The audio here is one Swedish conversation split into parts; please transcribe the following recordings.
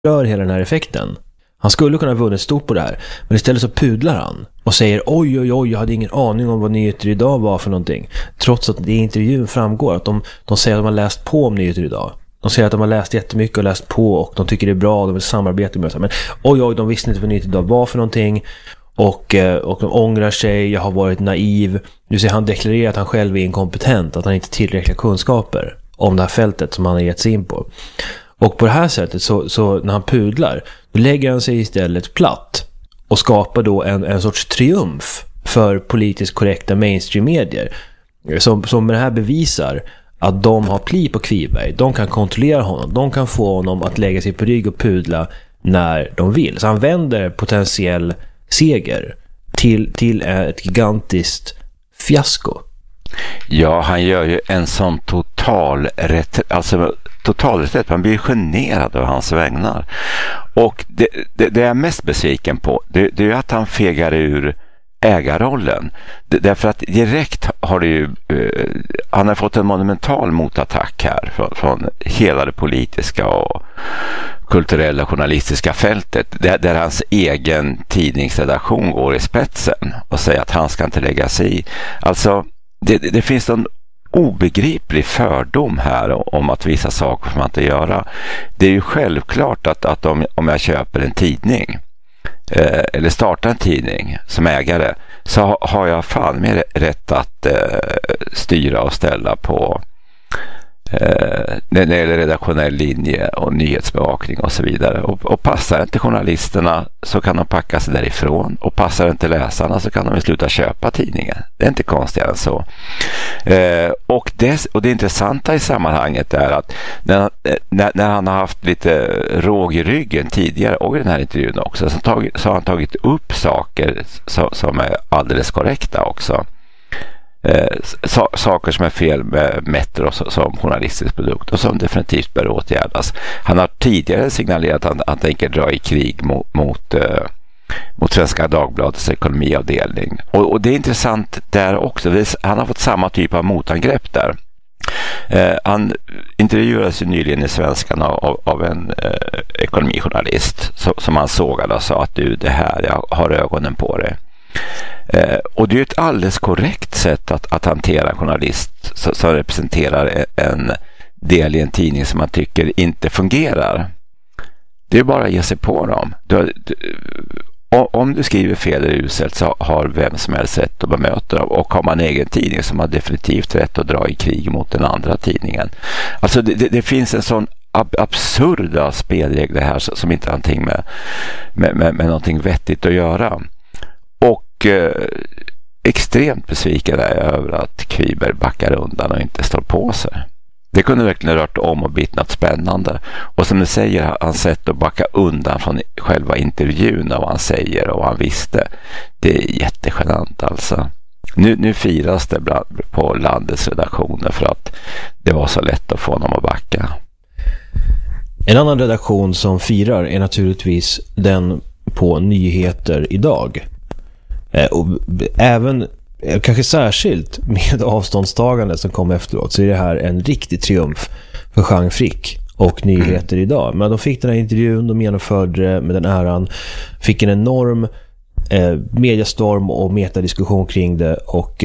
rör hela den här effekten. Han skulle kunna ha vunnit stort på det här, men istället så pudlar han och säger oj, jag hade ingen aning om vad Nyheter idag var för någonting. Trots att det i intervjun framgår att de säger att de har läst på om Nyheter idag. De säger att de har läst jättemycket och läst på och de tycker det är bra och de vill samarbeta med oss. Men oj, de visste inte vad Nyheter idag var för någonting och de ångrar sig, jag har varit naiv. Du ser, han deklarerar att han själv är inkompetent, att han inte har tillräckliga kunskaper om det här fältet som han har gett sig in på. Och på det här sättet så när han pudlar, då lägger han sig istället platt och skapar då en sorts triumf för politiskt korrekta mainstream-medier som med det här bevisar att de har pli på Kviberg. De kan kontrollera honom, de kan få honom att lägga sig på rygg och pudla när de vill. Så han vänder potentiell seger till ett gigantiskt fiasko. Ja, han gör ju en sån total reträtt. Man blir generad av hans vägnar. Och det jag är mest besviken på, det är att han fegar ur ägarrollen. Därför att direkt har det ju han har fått en monumental motattack här från hela det politiska och kulturella journalistiska fältet, där hans egen tidningsredaktion går i spetsen och säger att han ska inte lägga sig i. Alltså det finns en obegriplig fördom här om att vissa saker får man inte göra. Det är ju självklart att om jag köper en tidning eller startar en tidning som ägare, så har jag fan med rätt att styra och ställa på när det gäller redaktionell linje och nyhetsbevakning och så vidare. Och passar inte journalisterna så kan de packa sig därifrån, och passar inte läsarna så kan de sluta köpa tidningen. Det är inte konstigare än så. Och det intressanta i sammanhanget är att när han har haft lite råg i ryggen tidigare och i den här intervjun också, så har han tagit upp saker som är alldeles korrekta också. Saker som är fel med Metro som journalistisk produkt och som definitivt bör åtgärdas. Han har tidigare signalerat att han tänker dra i krig mot Svenska Dagbladets ekonomiavdelning. Och det är intressant där också. Han har fått samma typ av motangrepp där. Han intervjuades ju nyligen i Svenskan av en ekonomijournalist som han sågade och sa att du, det här, jag har ögonen på det. Och det är ett alldeles korrekt sätt att hantera en journalist som representerar en del i en tidning som man tycker inte fungerar. Det är bara att ge sig på dem. Om du skriver fel eller uselt så har vem som helst rätt att bemöta dem, och har man en egen tidning som har definitivt rätt att dra i krig mot den andra tidningen. Alltså det finns en sån absurda spelregler här som inte har någonting med någonting vettigt att göra. Och extremt besviken är jag över att Kviberg backar undan och inte står på sig. Det kunde verkligen rört om och blivit något spännande. Och som du säger, han sett att backa undan från själva intervjun av vad han säger och vad han visste. Det är jättegenant alltså. Nu firas det på landets redaktioner för att det var så lätt att få honom att backa. En annan redaktion som firar är naturligtvis den på Nyheter idag. Och även, kanske särskilt med avståndstagande som kom efteråt, så är det här en riktig triumf för Jean Frick och Nyheter idag. Men de fick den här intervjun, de genomförde det med den äran, fick en enorm mediastorm och metadiskussion kring det, och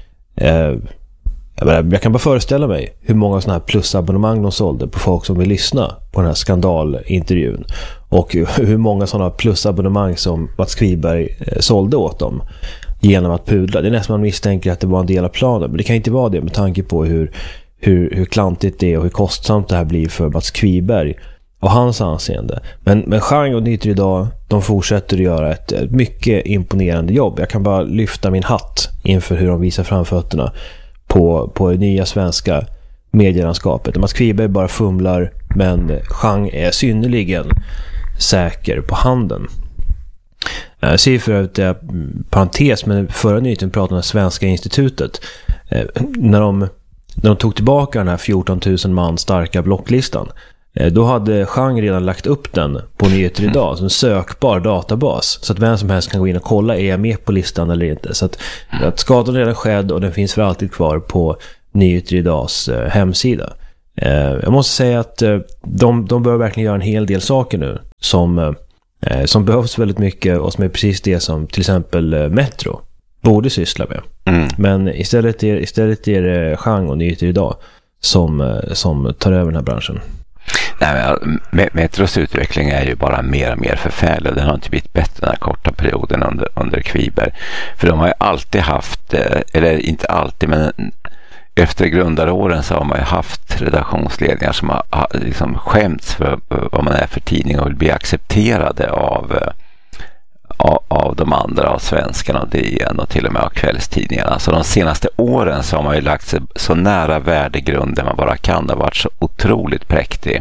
jag kan bara föreställa mig hur många sådana här plusabonnemang de sålde på folk som vill lyssna på den här skandalintervjun, och hur många sådana plusabonnemang som Mats Kviberg sålde åt dem genom att pudla. Det är nästan man misstänker att det var en del av planen, men det kan inte vara det med tanke på hur klantigt det är och hur kostsamt det här blir för Mats Kviberg och hans anseende. Men Jean och Nyheter idag, de fortsätter att göra ett mycket imponerande jobb. Jag kan bara lyfta min hatt inför hur de visar framfötterna på det nya svenska medielandskapet. Mats Kviberg bara fumlar, men Jean är synnerligen säker på handen. Jag ser för övrigt parentes, men förra nyheten pratade om Svenska institutet. När de tog tillbaka den här 14 000 man starka blocklistan, då hade Jean redan lagt upp den på Nyheter idag som en sökbar databas, så att vem som helst kan gå in och kolla, är jag med på listan eller inte. Så att skadan redan skedd, och den finns för alltid kvar på Nyheter idags hemsida. Jag måste säga att de bör verkligen göra en hel del saker nu som behövs väldigt mycket och som är precis det som till exempel Metro borde syssla med. Men istället är det Chang och Nyheter idag som tar över den här branschen. Nej, men Metros utveckling är ju bara mer och mer förfärlig. Den har inte blivit bättre den här korta perioden under Kviberg. För de har ju alltid haft, eller inte alltid, men efter grundaråren så har man ju haft redaktionsledningar som har liksom skämts för vad man är för tidning och vill bli accepterade av de andra, av svenskarna och DN och till och med av kvällstidningarna. Så de senaste åren så har man ju lagt sig så nära värdegrunden man bara kan. Det har varit så otroligt präktig.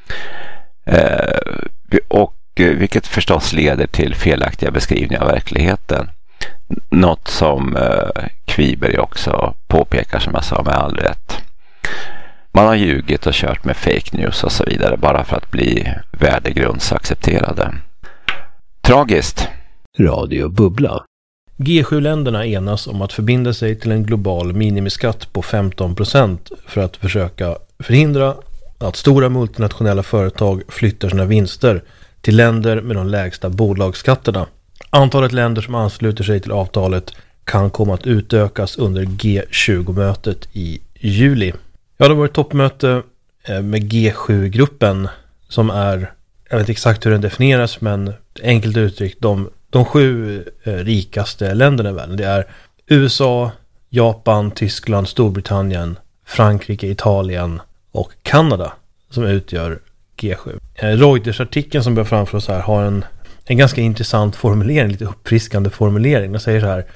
Och vilket förstås leder till felaktiga beskrivningar av verkligheten. Något som Kviberg också påpekar, som jag sa, med all rätt. Man har ljugit och kört med fake news och så vidare bara för att bli värdegrundsaccepterade. Tragiskt. Radio Bubbla. G7-länderna enas om att förbinda sig till en global minimiskatt på 15% för att försöka förhindra att stora multinationella företag flyttar sina vinster till länder med de lägsta bolagsskatterna. Antalet länder som ansluter sig till avtalet kan komma att utökas under G20-mötet i juli. Ja, det var ett toppmöte med G7-gruppen som är, jag vet inte exakt hur den definieras, men enkelt uttryckt de 7 rikaste länderna i världen. Det är USA, Japan, Tyskland, Storbritannien, Frankrike, Italien och Kanada som utgör G7. Reuters-artikeln som börjar framför oss här har en ganska intressant formulering, lite uppfriskande formulering. Den säger så här: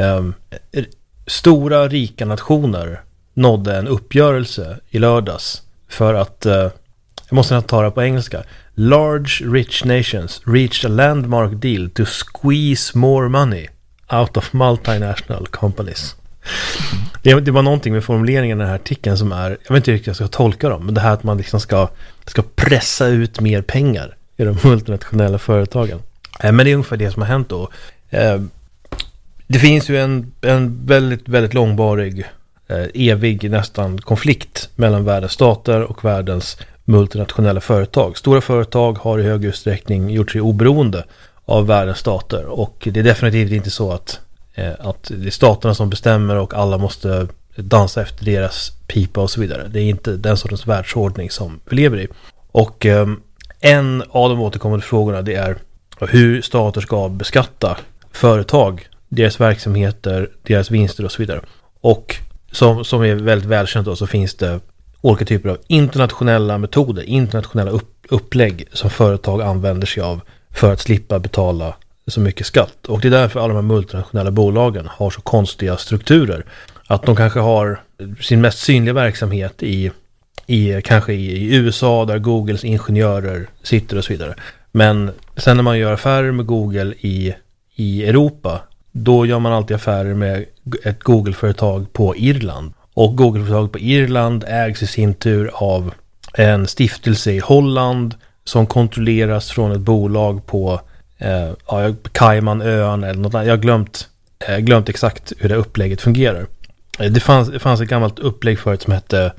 stora rika nationer nådde en uppgörelse i lördags för att, jag måste ta det på engelska, large rich nations reached a landmark deal to squeeze more money out of multinational companies. Det var någonting med formuleringen i den här artikeln som är, jag vet inte riktigt hur jag ska tolka dem, men det här att man liksom ska pressa ut mer pengar i de multinationella företagen. Men det är ungefär det som har hänt då. Det finns ju en väldigt, väldigt långvarig, evig nästan konflikt mellan världens stater och världens multinationella företag. Stora företag har i hög utsträckning gjort sig oberoende av världens stater, och det är definitivt inte så att det är staterna som bestämmer och alla måste dansa efter deras pipa och så vidare. Det är inte den sortens världsordning som vi lever i. Och en av de återkommande frågorna, det är hur stater ska beskatta företag, deras verksamheter, deras vinster och så vidare. Och som är väldigt välkänt då, så finns det olika typer av internationella metoder, internationella upplägg som företag använder sig av för att slippa betala så mycket skatt. Och det är därför alla de här multinationella bolagen har så konstiga strukturer. Att de kanske har sin mest synliga verksamhet kanske i USA, där Googles ingenjörer sitter och så vidare. Men sen när man gör affärer med Google i Europa, då gör man alltid affärer med ett Google-företag på Irland. Och Google-företaget på Irland ägs i sin tur av en stiftelse i Holland som kontrolleras från ett bolag på Caymanöarna eller något annat. Jag har glömt exakt hur det upplägget fungerar. Det fanns ett gammalt upplägg förut som hette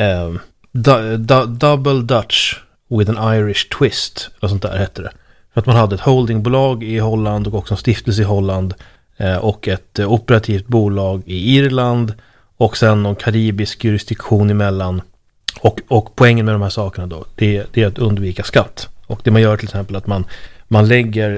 Double Dutch with an Irish twist, och sånt där hette det. För att man hade ett holdingbolag i Holland och också en stiftelse i Holland och ett operativt bolag i Irland och sen någon karibisk jurisdiktion emellan. Och poängen med de här sakerna då, det är att undvika skatt. Och det man gör till exempel att man lägger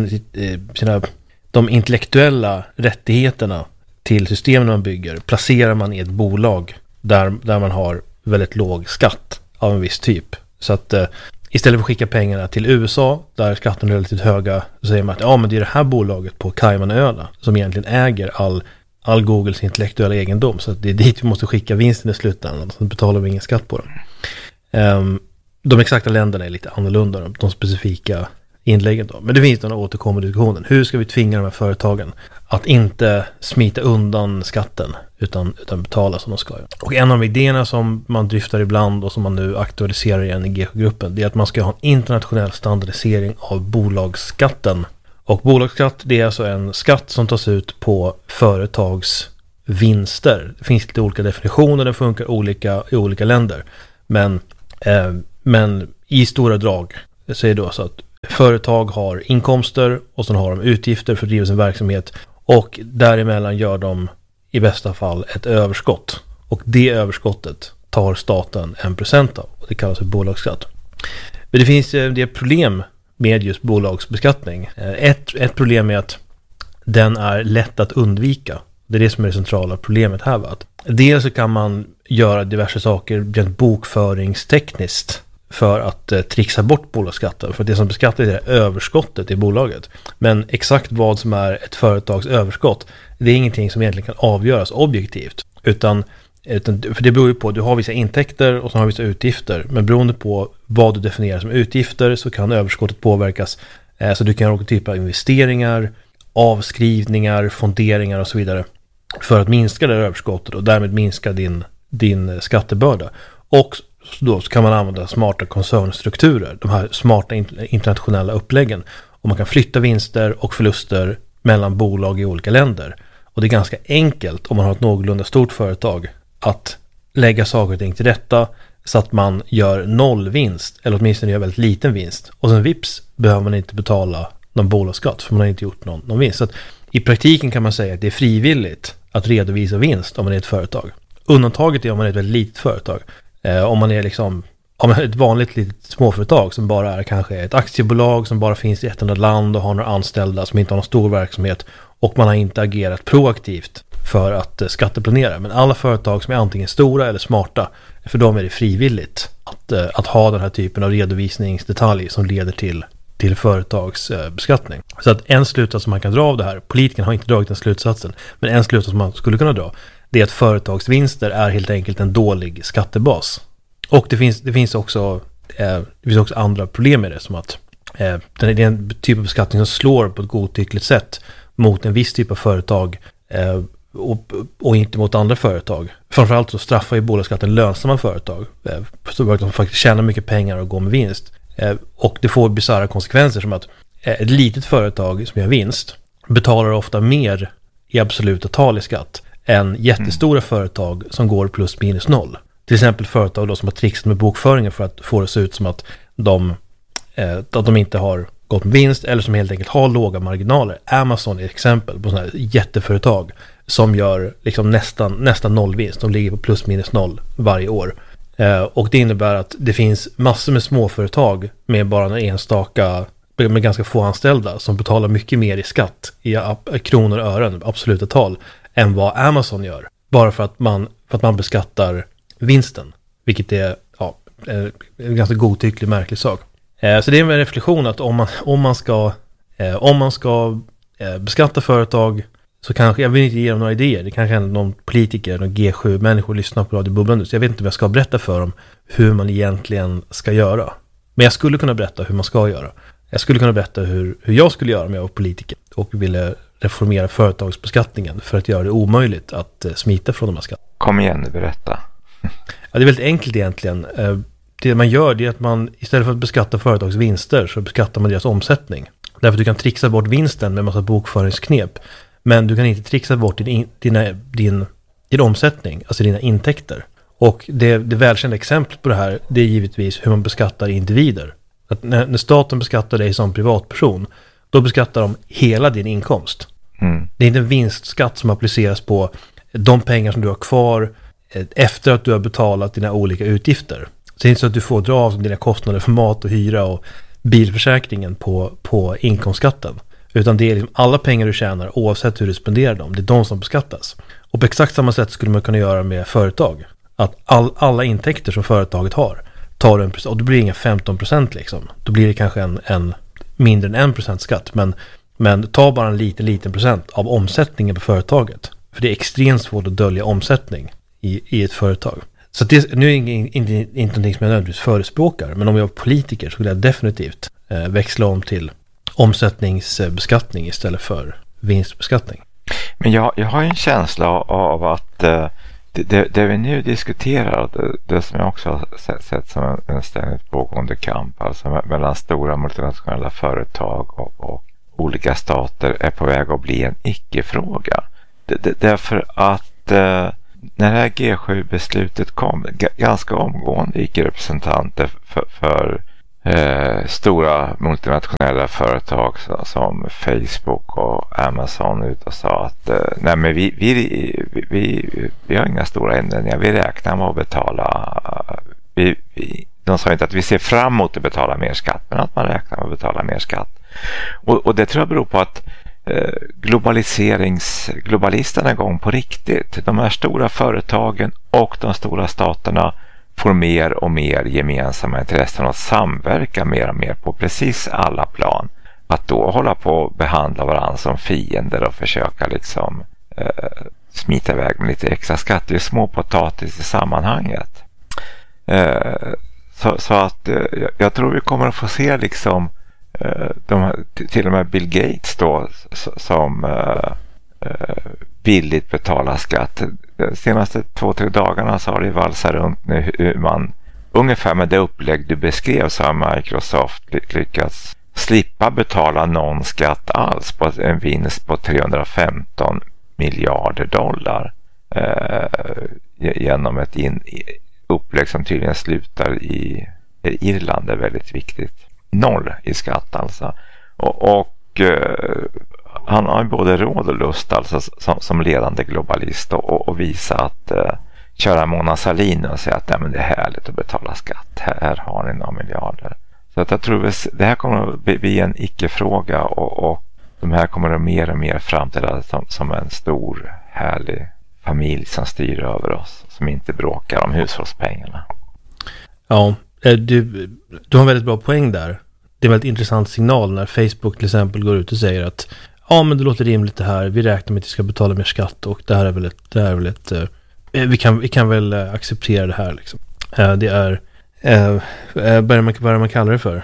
de intellektuella rättigheterna till systemen man bygger, placerar man i ett bolag där man har väldigt låg skatt av en viss typ. Så att istället för att skicka pengarna till USA där skatten är relativt höga, så säger man att men det är det här bolaget på Caymanöarna som egentligen äger all Googles intellektuella egendom, så att det är dit vi måste skicka vinsten i slutändan, så betalar vi ingen skatt på dem. De exakta länderna är lite annorlunda, de specifika inläggen då. Men det finns den återkommande diskussionen. Hur ska vi tvinga de här företagen att inte smita undan skatten utan betala som de ska? Och en av idéerna som man dryftar ibland och som man nu aktualiserar igen i G7-gruppen, det är att man ska ha en internationell standardisering av bolagsskatten. Och bolagsskatt, det är alltså en skatt som tas ut på företags vinster. Det finns lite olika definitioner, den funkar olika i olika länder. Men i stora drag så är det då så att företag har inkomster och så har de utgifter för att driva sin verksamhet, och däremellan gör de i bästa fall ett överskott, och det överskottet tar staten 1% av, och det kallas för bolagsskatt. Men det finns en del problem med just bolagsbeskattning. Ett problem är att den är lätt att undvika. Det är det som är det centrala problemet här. Att dels så kan man göra diverse saker rent bokföringstekniskt för att trixa bort bolagsskatten. För det som beskattar är överskottet i bolaget. Men exakt vad som är ett företags överskott, det är ingenting som egentligen kan avgöras objektivt. Utan för det beror ju på, du har vissa intäkter och så har vissa utgifter. Men beroende på vad du definierar som utgifter så kan överskottet påverkas. Så du kan ha olika typer av investeringar, avskrivningar, fonderingar och så vidare för att minska det överskottet och därmed minska din skattebörda. Och då så kan man använda smarta koncernstrukturer, de här smarta internationella uppläggen. Och man kan flytta vinster och förluster mellan bolag i olika länder. Och det är ganska enkelt om man har ett någorlunda stort företag att lägga saker och ting till rätta så att man gör noll vinst, eller åtminstone gör väldigt liten vinst. Och sen vips behöver man inte betala någon bolagsskatt för man har inte gjort någon vinst. Så att i praktiken kan man säga att det är frivilligt att redovisa vinst om man är ett företag. Undantaget är om man är ett väldigt litet företag. Om man är ett vanligt litet småföretag som bara är kanske ett aktiebolag som bara finns i ett enda land och har några anställda som inte har någon stor verksamhet, och man har inte agerat proaktivt för att skatteplanera. Men alla företag som är antingen stora eller smarta, för dem är det frivilligt att ha den här typen av redovisningsdetaljer som leder till företagsbeskattning. Så att en slutsats som man kan dra av det här, politikerna har inte dragit den slutsatsen, men en slutsats som man skulle kunna dra, det är att företagsvinster är helt enkelt en dålig skattebas. Och det finns också andra problem med det, som att det är en typ av beskattning som slår på ett godtyckligt sätt mot en viss typ av företag och inte mot andra företag. Framförallt så straffar ju bolagsskatten lönsamma företag som faktiskt tjänar mycket pengar och går med vinst. Och det får bizarra konsekvenser, som att ett litet företag som gör vinst betalar ofta mer i absoluta tal i skatt än jättestora företag som går plus minus noll. Till exempel företag då som har trixat med bokföringen för att få det se ut som att de inte har gått med vinst, eller som helt enkelt har låga marginaler. Amazon är ett exempel på sådana här jätteföretag som gör liksom nästan nollvinst. De ligger på plus minus noll varje år. Och det innebär att det finns massor med småföretag med bara en enstaka, med ganska få anställda, som betalar mycket mer i skatt i kronor och ören, absoluta tal, än vad Amazon gör. Bara för att man beskattar vinsten, vilket är en ganska godtycklig, märklig sak. Så det är en reflektion att om man ska beskatta företag, så kanske, jag vill inte ge dem några idéer, det kanske är någon politiker, någon G7-människor lyssnar på Radio Bubblan nu, så jag vet inte om jag ska berätta för dem hur man egentligen ska göra. Men jag skulle kunna berätta hur man ska göra. Jag skulle kunna berätta hur jag skulle göra om jag var politiker och ville reformera företagsbeskattningen för att göra det omöjligt att smita från de här skatterna. Kom igen nu, berätta. Ja, det är väldigt enkelt egentligen. Det man gör, det är att man istället för att beskatta företags vinster så beskattar man deras omsättning. Därför att du kan trixa bort vinsten med en massa bokföringsknep. Men du kan inte trixa bort din omsättning, alltså dina intäkter. Och det välkända exemplet på det här, det är givetvis hur man beskattar individer. Att när staten beskattar dig som privatperson, då beskattar de hela din inkomst. Mm. Det är inte en vinstskatt som appliceras på de pengar som du har kvar efter att du har betalat dina olika utgifter. Så det är inte så att du får dra av dina kostnader för mat och hyra och bilförsäkringen på inkomstskatten. Utan det är liksom alla pengar du tjänar, oavsett hur du spenderar dem, det är de som beskattas. Och på exakt samma sätt skulle man kunna göra med företag. Att alla intäkter som företaget har tar en, och det blir inga 15% liksom. Då blir det kanske en mindre än 1% skatt. Men ta bara en liten procent av omsättningen på företaget. För det är extremt svårt att dölja omsättning i ett företag. Så det, nu är det inte någonting som jag nödvändigtvis förespråkar. Men om jag var politiker så skulle jag definitivt växla om till omsättningsbeskattning istället för vinstbeskattning. Men jag har en känsla av att det vi nu diskuterar, det som jag också har sett som en ständigt pågående kamp, alltså mellan stora multinationella företag och olika stater, är på väg att bli en icke-fråga. Därför att när det här G7-beslutet kom, ganska omgående gick representanter för stora multinationella företag som Facebook och Amazon ut och sa att nej, men vi har inga stora ändringar, vi räknar med att betala, de sa inte att vi ser fram emot att betala mer skatt, men att man räknar med att betala mer skatt. Och det tror jag beror på att globalisterna är igång på riktigt. De här stora företagen och de stora staterna får mer och mer gemensamma intressen och samverka mer och mer på precis alla plan. Att då hålla på och behandla varandra som fiender och försöka liksom smita iväg med lite extra skatt, det är små potatis i sammanhanget. Så att jag tror vi kommer att få se liksom till och med Bill Gates då som billigt betalar skatt. De senaste 2-3 dagarna så har det valsat runt nu hur man ungefär med det upplägg du beskrev så har Microsoft lyckats slippa betala någon skatt alls på en vinst på 315 miljarder dollar genom ett upplägg som tydligen slutar i Irland är väldigt viktigt. 0 i skatt alltså. Och han har både råd och lust alltså som ledande globalist och visa att köra Mona Sahlin och säga att nej, men det är härligt att betala skatt. Här har ni några miljarder. Så att jag tror det här kommer att bli en icke-fråga och de här kommer att mer och mer framträda som en stor härlig familj som styr över oss, som inte bråkar om hushållspengarna. Ja, du har en väldigt bra poäng där. Det är en väldigt intressant signal när Facebook till exempel går ut och säger att ja, men det låter rimligt det här. Vi räknar med att vi ska betala mer skatt och det här är väl ett vi kan väl acceptera det här liksom. Det är vad man kallar det för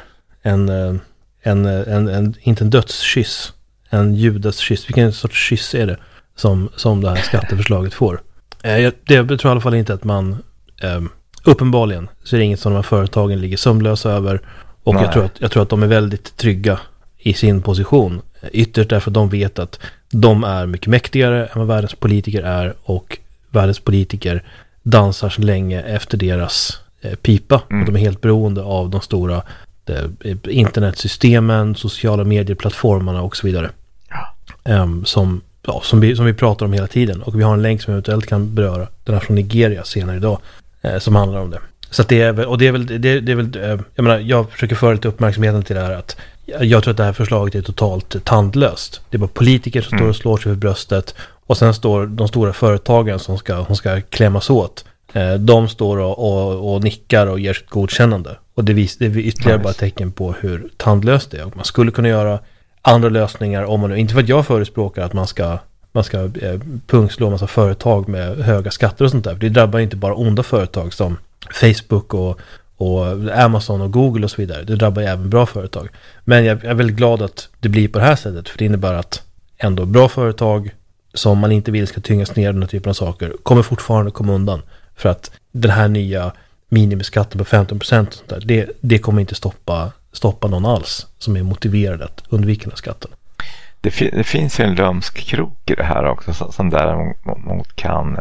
inte en dödskyss, en judaskyss. Vilken sorts kyss är det som det här skatteförslaget får? Jag tror i alla fall inte att man uppenbarligen så är det inget som de här företagen ligger sömnlösa över och jag tror att de är väldigt trygga i sin position. Ytterst därför att de vet att de är mycket mäktigare än vad världens politiker är och världens politiker dansar så länge efter deras pipa. Och de är helt beroende av de stora internetsystemen, sociala medieplattformarna och så vidare. Som vi pratar om hela tiden. Och vi har en länk som eventuellt kan beröra. Den här från Nigeria senare idag som handlar om det. Så att det är väl jag menar, jag försöker föra lite uppmärksamheten till det här att jag tror att det här förslaget är totalt tandlöst. Det är bara politiker som står och slår sig för bröstet och sen står de stora företagen som ska klämmas åt. De står och nickar och ger sitt godkännande. Och det är ytterligare bara tecken på hur tandlöst det är. Och man skulle kunna göra andra lösningar om man nu, inte för att jag förespråkar att man ska pungslå en massa företag med höga skatter och sånt där. För det drabbar inte bara onda företag som Facebook och Amazon och Google och så vidare. Det drabbar även bra företag. Men jag är väldigt glad att det blir på det här sättet. För det innebär att ändå bra företag som man inte vill ska tyngas ner den här typen av saker kommer fortfarande komma undan. För att den här nya minimiskatten på 15% och sånt där, det kommer inte stoppa någon alls som är motiverad att undvika den här skatten. Det finns ju en lömsk krok i det här också som däremot kan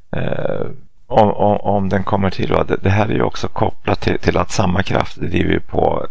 om den kommer till. Det här är ju också kopplat till att samma kraft driver på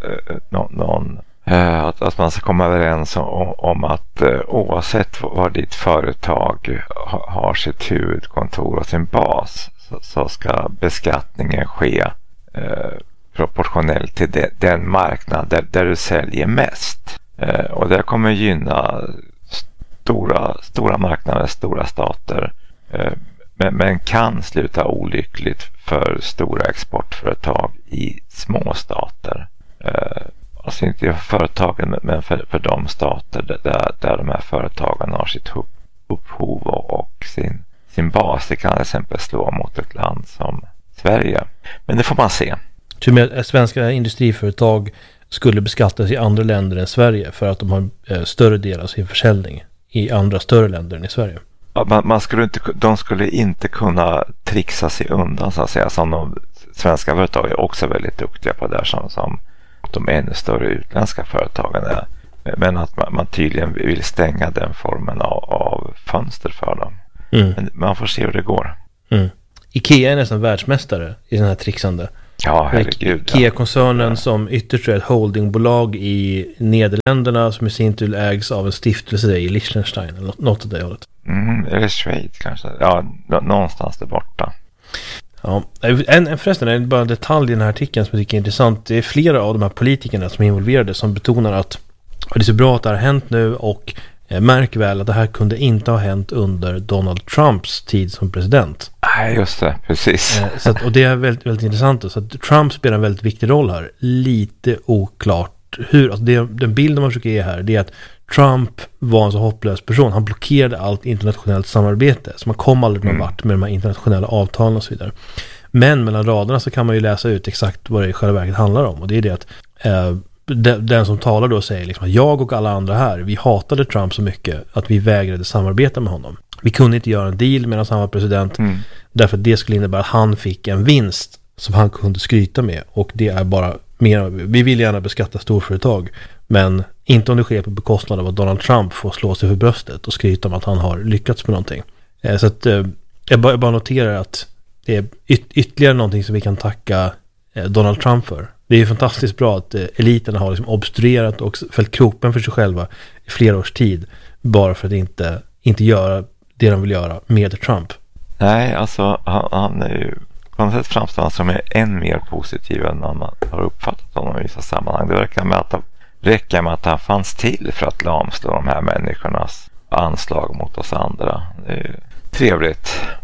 att man ska komma överens om att oavsett var ditt företag har sitt huvudkontor och sin bas så ska beskattningen ske proportionellt till den marknad där du säljer mest. Och det kommer gynna stora marknader, stora stater. Men kan sluta olyckligt för stora exportföretag i små stater. Alltså inte för företagen men för de stater där de här företagen har sitt upphov och sin bas. Det kan till exempel slå mot ett land som Sverige. Men det får man se. Svenska industriföretag skulle beskattas i andra länder än Sverige för att de har större del av sin försäljning i andra större länder än i Sverige. De skulle inte kunna trixa sig undan så att säga, som de svenska företag är också väldigt duktiga på där som de ännu större utländska företagen är. Men att man tydligen vill stänga den formen av fönster för dem. Men man får se hur det går. Ikea är nästan världsmästare i den här trixande. Ja, herregud. Ikea-koncernen som ytterst är ett holdingbolag i Nederländerna som i sin tur ägs av en stiftelse i Liechtenstein eller något av det hållet. Eller Schweiz kanske. Ja, någonstans där borta. Ja, förresten är det bara en detalj i den här artikeln som jag tycker är intressant. Det är flera av de här politikerna som är involverade som betonar att det är så bra att det har hänt nu och märk väl att det här kunde inte ha hänt under Donald Trumps tid som president. Nej, just det, precis. Så att, och det är väldigt, väldigt intressant. Så att Trump spelar en väldigt viktig roll här. Lite oklart hur. Alltså den bilden man försöker ge här det är att Trump var en så hopplös person. Han blockerade allt internationellt samarbete. Så man kom aldrig någon vart med de här internationella avtalen och så vidare. Men mellan raderna så kan man ju läsa ut exakt vad det i själva verket handlar om. Och det är det att den som talar då säger liksom att jag och alla andra här, vi hatade Trump så mycket att vi vägrade samarbeta med honom. Vi kunde inte göra en deal medan han var president därför att det skulle innebära att han fick en vinst som han kunde skryta med. Och det är bara mer, vi vill gärna beskatta storföretag men inte om det sker på bekostnad av att Donald Trump får slå sig för bröstet och skryta om att han har lyckats med någonting. Så att jag bara noterar att det är ytterligare någonting som vi kan tacka Donald Trump för. Det är ju fantastiskt bra att eliterna har liksom obstruerat och fällt kroppen för sig själva i flera års tid bara för att inte göra det de vill göra med Trump. Nej, alltså han är ju på något sätt framstående som är än mer positiv än man har uppfattat honom i vissa sammanhang. Det räcker med att han fanns till för att lamslå de här människornas anslag mot oss andra. Det är trevligt